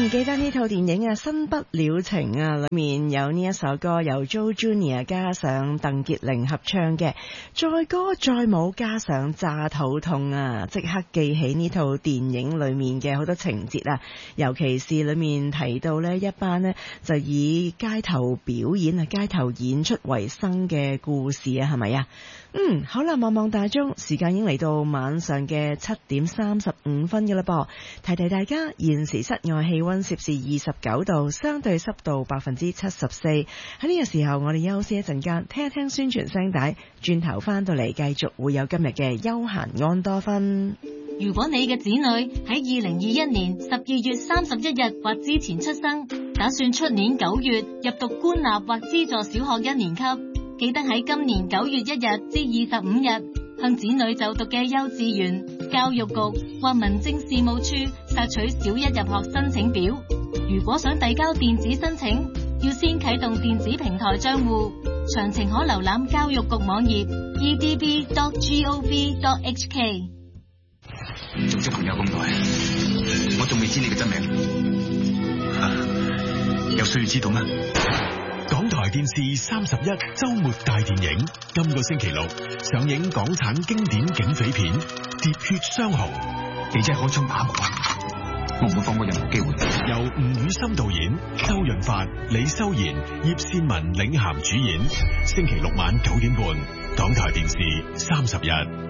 記得呢套電影啊，《新不了情》啊，裏面有呢一首歌由 Joe Junior 加上鄧潔玲合唱嘅，載歌載舞加上炸肚痛啊，即刻記起呢套電影裏面嘅好多情節啊，尤其是裏面提到呢一班呢就以街頭表演啊、街頭演出為生嘅故事啊，係咪啊？好啦，望望大鐘，時間已經嚟到晚上嘅7:35嘅啦噃。提提大家，現時室外氣溫攝氏29度，相對濕度74%。喺呢個時候，我哋休息一陣間，聽一聽宣傳聲帶，轉頭翻到嚟繼續會有今日嘅休閒安多芬。 如果你嘅子女喺2021年12月31日或之前出生，打算出年9月入讀官立或資助小學1年級，記得喺今年9月1日至25日向子女就讀嘅幼稚園、教育局或民政事務處索取小一入學申請表。如果想遞交電子申請，要先啟動電子平台賬戶，詳情可瀏覽教育局網頁 edb.gov.hk。 做咗朋友咁耐，我仲未知你嘅真名，有需要知道咩？ 港台電視31周末大電影，今個星期六上映港產經典警匪片《喋血雙雄》， 你真係開槍打我啊！我唔會放過任何機會。 由吳宇森導演，周潤發、李修賢、葉倩文領銜主演，星期六晚9點半，港台電視31。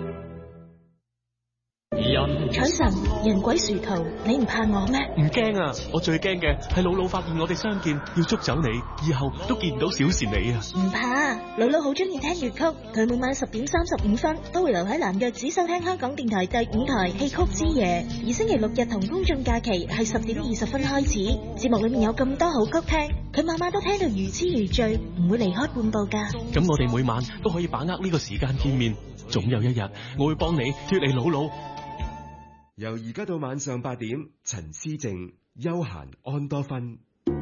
彩神，人鬼殊途，你唔怕我咩？ 唔驚啊！我最驚嘅係姥姥發現我哋相見，要捉走你，以後都見唔到小倩你啊！ 唔怕，姥姥好中意聽粵曲，佢每晚10:35都會留喺南約只收聽香港電台第5台戲曲之夜，而星期六日同公眾假期係10:20開始。節目裏面有咁多好曲聽，佢晚晚都聽到如痴如醉，唔會離開半步噶。 咁我哋每晚都可以把握呢個時間見面，總有一日我會幫你脫離姥姥。 由而家到晚上8點，陳思靜休閒安多芬。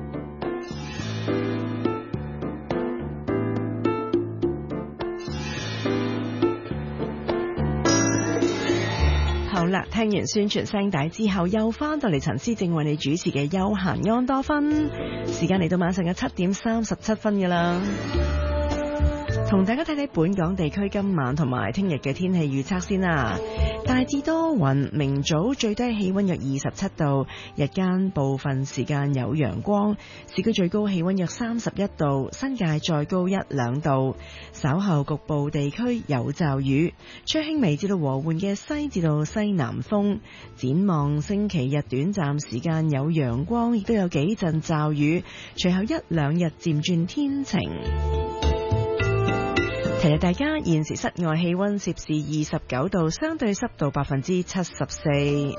好啦，聽完宣傳聲帶之後，又翻到嚟陳思靜為你主持嘅休閒安多芬，時間嚟到晚上嘅7:37㗎啦。同大家睇睇本港地區今晚同埋聽日嘅天氣預測先啦。大致多雲，明早最低氣溫約27度，日間部分時間有陽光，市區最高氣溫約31度，新界再高1-2度。稍後局部地區有驟雨，吹輕微至到和緩嘅西至到西南風。展望星期日短暫時間有陽光，亦都有幾陣驟雨，隨後1-2日漸轉天晴。提提大家，現時室外氣溫攝氏29度，相對濕度74%。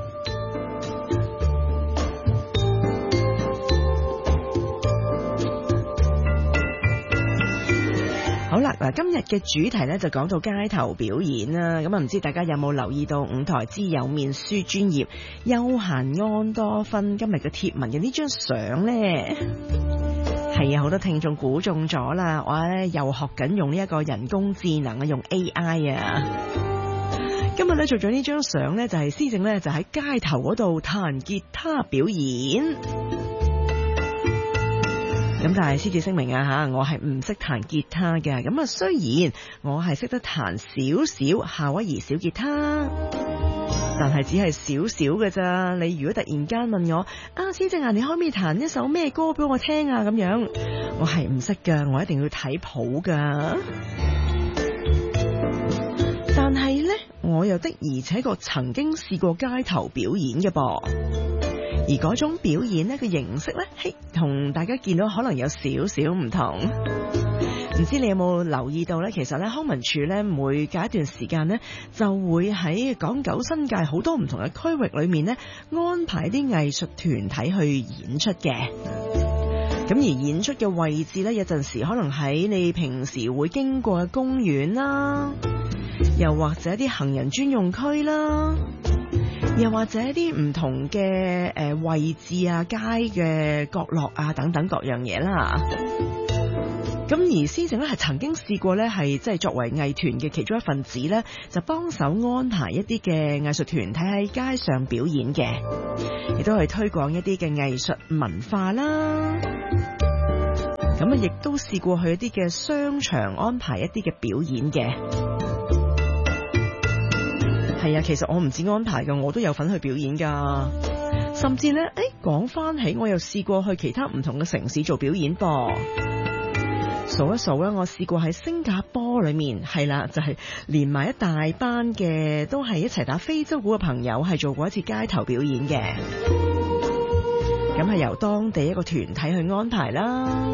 好啦，嗱，今日嘅主題呢就講到街頭表演啦。咁啊，唔知大家有冇留意到五台之有面書專頁休閒安多芬今日嘅貼文嘅呢張相呢？係啊，好多聽眾估中咗啦！我咧又學緊用呢一個人工智能啊，用 AI 啊。今日咧做咗呢張相咧，就係思靜咧就喺街頭嗰度彈吉他表演。咁但係私自聲明啊吓，我係唔識彈吉他嘅。咁啊，雖然我係識得彈少少夏威夷小吉他，但係只係少少嘅咋。你如果突然間問我啊，思靜啊，你可唔可以彈一首咩歌俾我聽啊？咁樣我係唔識噶，我一定要睇譜噶。但係呢，我又的而且確曾經試過街頭表演嘅噃。而嗰種表演呢個形式呢，同大家見到可能有少少唔同。唔知你有冇留意到呢？其實呢，康文署呢每隔一段時間呢，就會喺港九新界好多唔同嘅區域裏面呢，安排啲藝術團體去演出嘅。咁而演出嘅位置呢，有陣時可能喺你平時會經過嘅公園啦，又或者啲行人專用區啦，又或者啲唔同嘅位置啊、街嘅角落啊等等各樣嘢啦。 咁而施政咧係曾經試過咧係即係作為藝團嘅其中一份子咧，就幫手安排一啲嘅藝術團體喺街上表演嘅，亦都係推廣一啲嘅藝術文化啦。咁啊，亦都試過去一啲嘅商場安排一啲嘅表演嘅。係啊，其實我唔止安排㗎，我都有份去表演㗎。甚至咧，講翻起，我又試過去其他唔同嘅城市做表演噃。數一數啦，我試過喺新加坡裏面，係啦，就係連埋一大班嘅都係一齊打非洲鼓嘅朋友，係做過一次街頭表演嘅。咁係由當地一個團體去安排啦。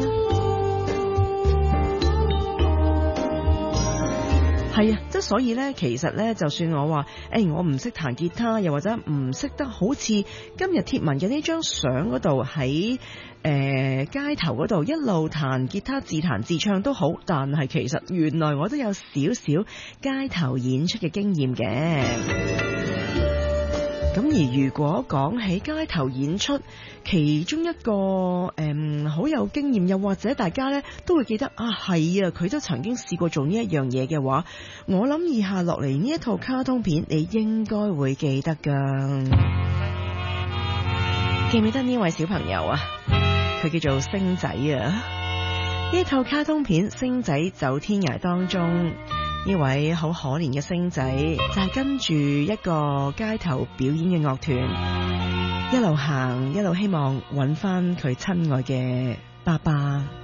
係啊，即係所以咧，其實咧，就算我話，我唔識彈吉他，又或者唔識得好似今日貼文嘅呢張相嗰度喺街頭嗰度一路彈吉他自彈自唱都好，但係其實原來我都有少少街頭演出嘅經驗嘅。咁而如果講起街頭演出，其中一個好有經驗，又或者大家咧都會記得啊，係啊，佢都曾經試過做呢一樣嘢嘅話，我諗以下落嚟呢一套卡通片，你應該會記得噶。記唔記得呢位小朋友啊？佢叫做星仔啊！呢套卡通片《星仔走天涯》當中，呢位好可憐嘅星仔就係跟住一個街頭表演嘅樂團，一路行一路希望揾翻佢親愛嘅爸爸。